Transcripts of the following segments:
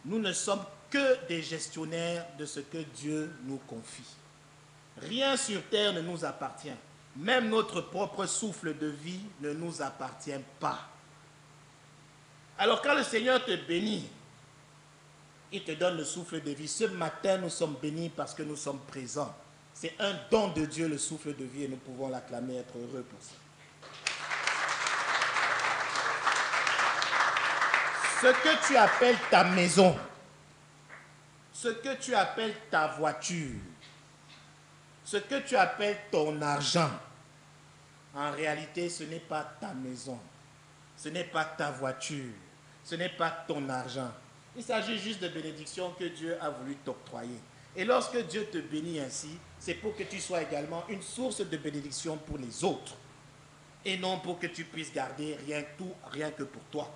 nous ne sommes que des gestionnaires de ce que Dieu nous confie. Rien sur terre ne nous appartient. Même notre propre souffle de vie ne nous appartient pas. Alors quand le Seigneur te bénit, il te donne le souffle de vie. Ce matin, nous sommes bénis parce que nous sommes présents. C'est un don de Dieu, le souffle de vie, et nous pouvons l'acclamer, être heureux pour ça. Ce que tu appelles ta maison, ce que tu appelles ta voiture, ce que tu appelles ton argent, en réalité, ce n'est pas ta maison, ce n'est pas ta voiture, ce n'est pas ton argent. Il s'agit juste de bénédictions que Dieu a voulu t'octroyer. Et lorsque Dieu te bénit ainsi, c'est pour que tu sois également une source de bénédiction pour les autres. Et non pour que tu puisses garder rien que pour toi.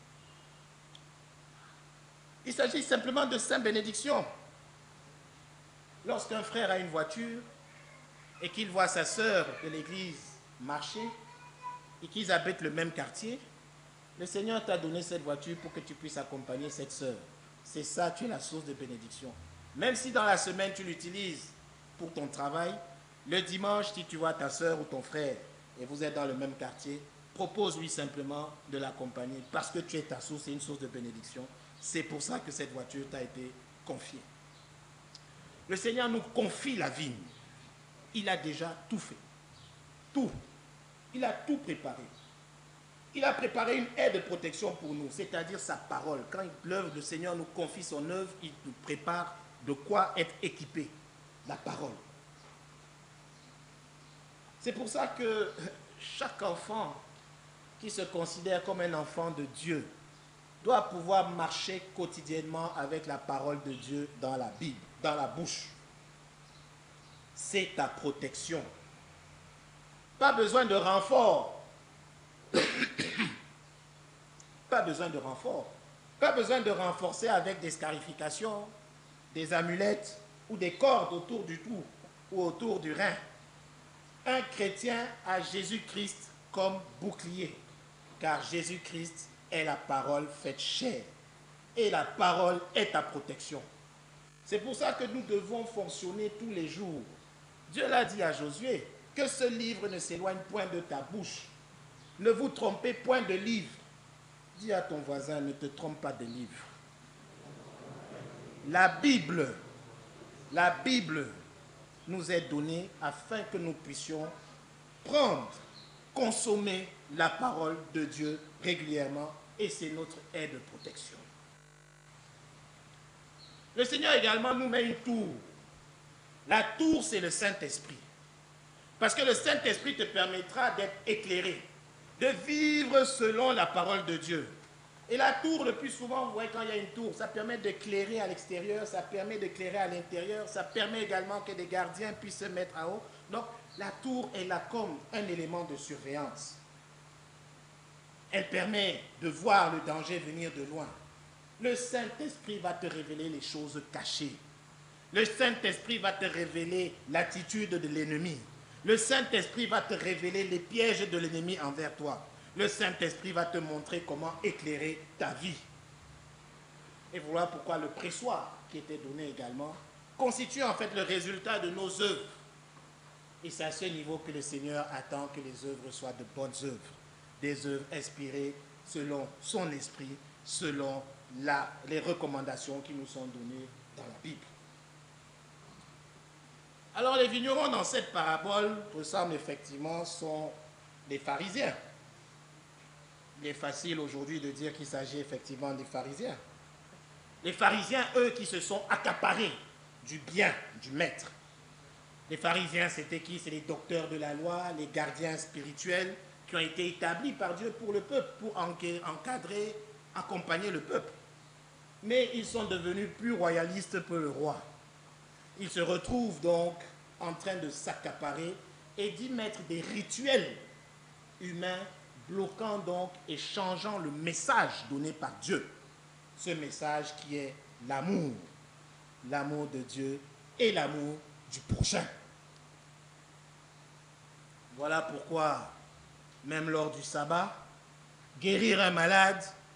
Il s'agit simplement de sainte bénédiction. Lorsqu'un frère a une voiture et qu'il voit sa sœur de l'église marcher et qu'ils habitent le même quartier, le Seigneur t'a donné cette voiture pour que tu puisses accompagner cette sœur. C'est ça, tu es la source de bénédiction. Même si dans la semaine tu l'utilises pour ton travail, le dimanche, si tu vois ta sœur ou ton frère et vous êtes dans le même quartier, propose-lui simplement de l'accompagner parce que tu es ta source et une source de bénédiction. C'est pour ça que cette voiture t'a été confiée. Le Seigneur nous confie la vigne. Il a déjà tout fait. Tout. Il a tout préparé. Il a préparé une aide de protection pour nous, c'est-à-dire sa parole. Quand l'œuvre, le Seigneur nous confie son œuvre, il nous prépare de quoi être équipé. La parole. C'est pour ça que chaque enfant qui se considère comme un enfant de Dieu doit pouvoir marcher quotidiennement avec la parole de Dieu dans la Bible, dans la bouche. C'est ta protection. Pas besoin de renfort. Pas besoin de renfort. Pas besoin de renforcer avec des scarifications, des amulettes ou des cordes autour du cou ou autour du rein. Un chrétien a Jésus-Christ comme bouclier, car Jésus-Christ est la parole faite chair. Et la parole est ta protection. C'est pour ça que nous devons fonctionner tous les jours. Dieu l'a dit à Josué, que ce livre ne s'éloigne point de ta bouche. Ne vous trompez point de livre. Dis à ton voisin, ne te trompe pas de livre. La Bible nous est donnée afin que nous puissions prendre, consommer la parole de Dieu régulièrement, et c'est notre aide de protection. Le Seigneur également nous met une tour. La tour, c'est le Saint-Esprit. Parce que le Saint-Esprit te permettra d'être éclairé, de vivre selon la parole de Dieu. Et la tour, le plus souvent, vous voyez, quand il y a une tour, ça permet d'éclairer à l'extérieur, ça permet d'éclairer à l'intérieur, ça permet également que des gardiens puissent se mettre à haut. Donc, la tour est là comme un élément de surveillance. Elle permet de voir le danger venir de loin. Le Saint-Esprit va te révéler les choses cachées. Le Saint-Esprit va te révéler l'attitude de l'ennemi. Le Saint-Esprit va te révéler les pièges de l'ennemi envers toi. Le Saint-Esprit va te montrer comment éclairer ta vie. Et voilà pourquoi le pressoir qui était donné également constitue en fait le résultat de nos œuvres. Et c'est à ce niveau que le Seigneur attend que les œuvres soient de bonnes œuvres. Des œuvres inspirées selon son esprit, selon les recommandations qui nous sont données dans la Bible. Alors les vignerons dans cette parabole ressemblent effectivement sont des pharisiens. Il est facile aujourd'hui de dire qu'il s'agit effectivement des pharisiens. Les pharisiens, eux, qui se sont accaparés du bien du maître. Les pharisiens, c'était qui? C'est les docteurs de la loi, les gardiens spirituels qui ont été établis par Dieu pour le peuple, pour encadrer, accompagner le peuple. Mais ils sont devenus plus royalistes pour le roi. Ils se retrouvent donc en train de s'accaparer et d'y mettre des rituels humains, bloquant donc et changeant le message donné par Dieu. Ce message qui est l'amour de Dieu et l'amour du prochain. Voilà pourquoi, même lors du sabbat, guérir un malade